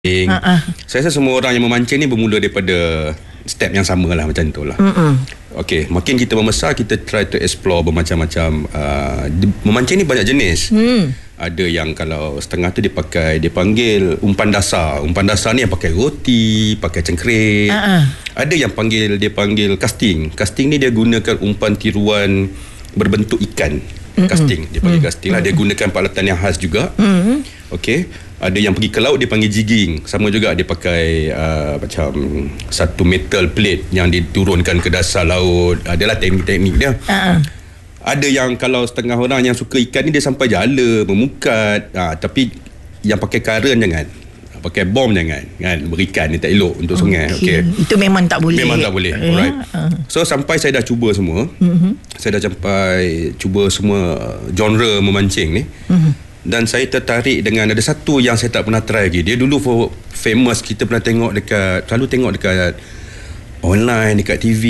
Saya rasa semua orang yang memancing ni bermula daripada step yang sama lah, macam tu lah. Okay, makin kita membesar, kita try to explore bermacam-macam. Memancing ni banyak jenis. Ada yang kalau setengah tu dia panggil umpan dasar. Umpan dasar ni yang pakai roti, pakai cengkerik. Ada yang dia panggil casting. Casting ni dia gunakan umpan tiruan berbentuk ikan. Casting, dia panggil casting lah. Dia gunakan peralatan yang khas juga. Okay. Ada yang pergi ke laut, dia panggil jigging. Sama juga, dia pakai macam satu metal plate yang diturunkan ke dasar laut. Adalah teknik-teknik dia. Ada yang kalau setengah orang yang suka ikan ni, dia sampai jala, memukat. Tapi yang pakai current jangan. Pakai bom jangan, kan? Berikan ni tak elok untuk sungai. Okay. Itu memang tak boleh. Memang tak boleh. Alright. So sampai saya dah cuba semua. Saya dah sampai cuba semua genre memancing ni. Dan saya tertarik dengan ada satu yang saya tak pernah try lagi. Dia dulu famous, kita pernah selalu tengok dekat online, dekat TV.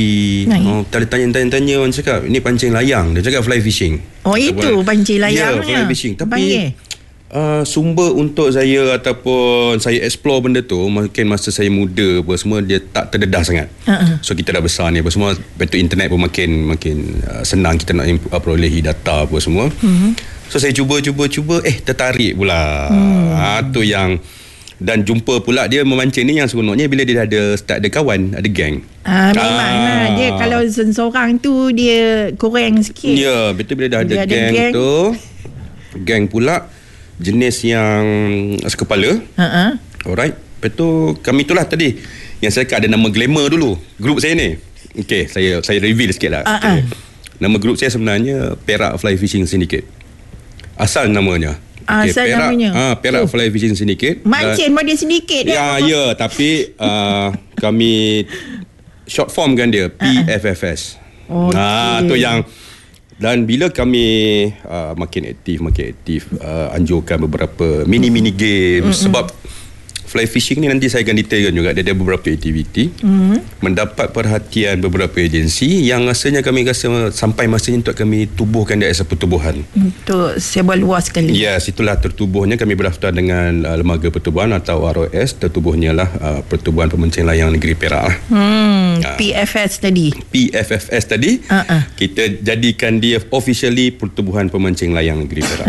Tanya orang cakap, ini pancing layang. Dia cakap fly fishing. Itu pancing layang. Ya, fly fishing. Tapi sumber untuk saya ataupun saya explore benda tu, mungkin masa saya muda apa semua, dia tak terdedah sangat. So kita dah besar ni apa semua, betul internet pun makin senang kita nak perolehi data apa semua. So saya cuba tertarik pula. Tu yang, dan jumpa pula dia memancing ni yang seronoknya bila dia start ada kawan, ada geng. Memanglah dia kalau seorang tu dia kurang sikit. Ya, betul, bila dah ada geng tu. Geng pula jenis yang sekepala. Alright. Lepas tu kami itulah tadi yang saya ada nama glamour dulu. Grup saya ni. Okay, saya reveal sikit lah. Nama grup saya sebenarnya Perak Fly Fishing Syndicate. Asal namanya. Perak Fly Fishing Syndicate. Mancing dia sedikit. Ya, tapi kami short form kan dia, PFFS. Tu yang. Dan bila kami makin aktif anjurkan beberapa mini game. Sebab fly fishing ni nanti saya akan detailkan juga, dia ada beberapa aktiviti. Mendapat perhatian beberapa agensi yang rasanya kami rasa sampai masanya untuk kami tubuhkan dia as a pertubuhan. Untuk sebar luas sekali. Yes, itulah tertubuhnya. Kami berdaftar dengan Lembaga Pertubuhan atau ROS. Tertubuhnya lah Pertubuhan Pemancing Layang Negeri Perak. PFFS tadi. Kita jadikan dia officially Pertubuhan Pemancing Layang Negeri Perak.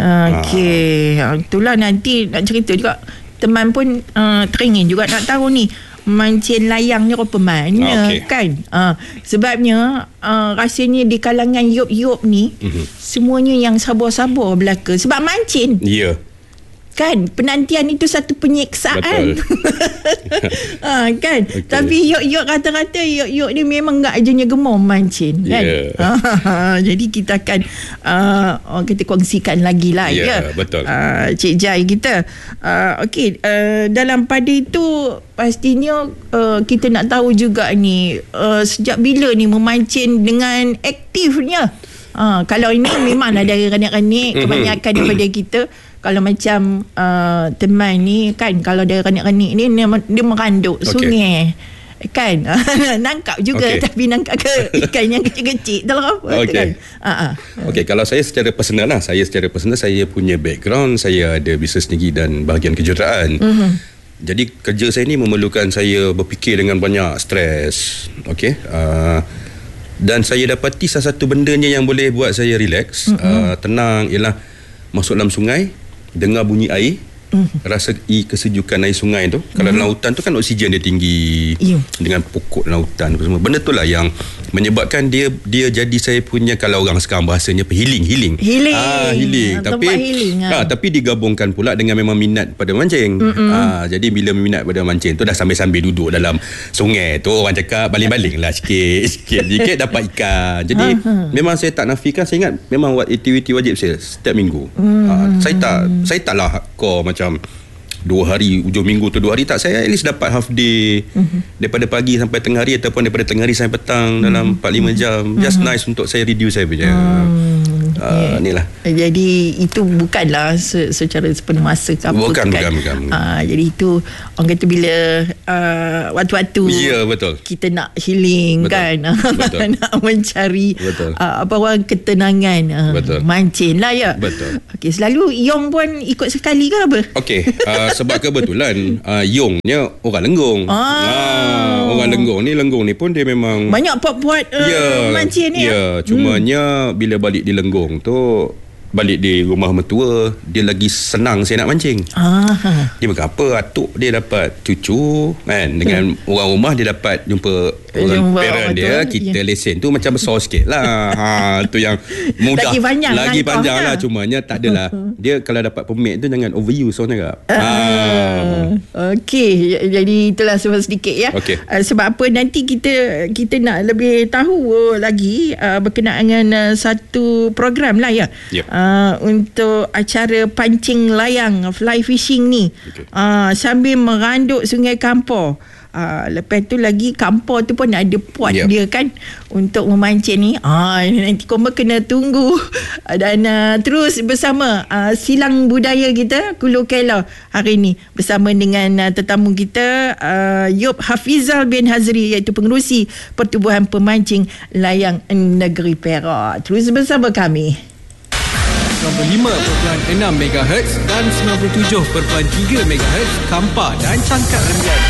Itulah nanti nak cerita juga. Teman pun teringin juga nak tahu ni mancing layang ni rupa mana, kan? Sebabnya rasanya di kalangan yop-yop ni semuanya yang sabar-sabar belaka sebab mancing. Kan penantian itu satu penyiksaan. Kan. Tapi yuk rata-rata yuk ni memang enggak ajanya gemar mancing, kan. Jadi kita akan kita kongsikan lagi lah. Betul. Cik Jai kita. Dalam pada itu pastinya kita nak tahu juga ni sejak bila ni memancing dengan aktifnya. Kalau ini memanglah dari ranik-ranik kebanyakan daripada kita. Kalau macam teman ni kan, kalau dia ranik-ranik ni dia meranduk sungai, kan. Nangkap juga, tapi nangkap ke ikan yang kecil-kecil dalam apa kan. Kalau saya secara personal saya punya background, saya ada bisnes tinggi dan bahagian kejuruteraan. Jadi kerja saya ni memerlukan saya berfikir dengan banyak stres. Dan saya dapati salah satu bendanya yang boleh buat saya relax, tenang, ialah masuk dalam sungai, dengar bunyi air, rasai kesejukan air sungai tu. Kalau dalam hutan tu kan oksigen dia tinggi, dengan pokok dalam hutan semua. Benda tu lah yang menyebabkan dia jadi saya punya, kalau orang sekarang bahasanya healing. Tapi digabungkan pula dengan memang minat pada mancing. Jadi bila minat pada mancing tu, dah sambil-sambil duduk dalam sungai tu, orang cakap baling-baling lah sikit dapat ikan. Jadi memang saya tak nafikan, saya ingat memang buat aktiviti wajib saya setiap minggu. Saya taklah hardcore macam 2 hari, hujung minggu tu 2 hari, tak. Saya at least dapat half day, daripada pagi sampai tengah hari, ataupun daripada tengah hari sampai petang, dalam 4-5 jam. Just nice untuk saya reduce saya punya Inilah. Jadi itu bukanlah secara sepenuh masa ke apa. Bukan. Jadi itu orang kata bila waktu-waktu betul. kita nak healing, betul. Kan. Betul. Nak mencari apa orang ketenangan, mancing lah ya. Betul. Okey, selalu Yong pun ikut sekali ke apa? Okey, sebab kebetulan Yongnya orang Lenggong. Orang Lenggong ni pun dia memang banyak puat-puat mancing ni. Cumanya bila balik di Lenggong tu, balik di rumah mertua, dia lagi senang saya nak mancing. Dia berapa atuk dia dapat cucu kan, dengan orang rumah dia dapat jumpa orang parent dia. Kita lesen tu macam besar sikit lah. Tu yang mudah, lagi panjang lah. Cumanya tak adalah dia kalau dapat permit tu jangan overuse orang cakap. Okey, jadi itulah sedikit ya. Sebab apa, nanti kita nak lebih tahu lagi berkenaan dengan satu program lah ya. Untuk acara pancing layang, fly fishing ni, sambil meranduk Sungai Kampar. Lepas tu lagi Kampar tu pun ada puat dia kan untuk memancing ni. Nanti korang kena tunggu. Dan terus bersama silang budaya kita Kulu Kela hari ni bersama dengan tetamu kita Yop Hafizal bin Hazri, iaitu pengerusi Pertubuhan Pemancing Layang Negeri Perak. Terus bersama kami 95.6 MHz dan 97.3 MHz Kampar dan Cangkat Rendah.